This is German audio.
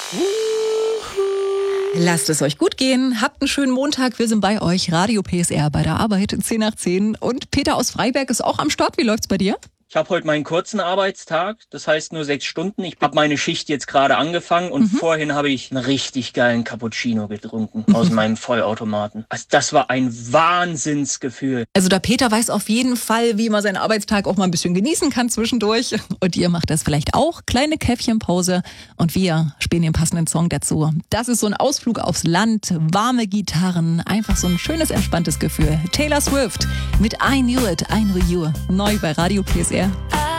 Lasst es euch gut gehen, habt einen schönen Montag, wir sind bei euch, Radio PSR bei der Arbeit, 10 nach 10. Und Peter aus Freiberg ist auch am Start, wie läuft's bei dir? Ich habe heute meinen kurzen Arbeitstag, das heißt nur 6 Stunden. Ich habe meine Schicht jetzt gerade angefangen und vorhin habe ich einen richtig geilen Cappuccino getrunken aus meinem Vollautomaten. Also das war ein Wahnsinnsgefühl. Also der Peter weiß auf jeden Fall, wie man seinen Arbeitstag auch mal ein bisschen genießen kann zwischendurch. Und ihr macht das vielleicht auch. Kleine Käffchenpause und wir spielen den passenden Song dazu. Das ist so ein Ausflug aufs Land, warme Gitarren, einfach so ein schönes, entspanntes Gefühl. Taylor Swift mit I Knew It, I Knew You, neu bei Radio PSR.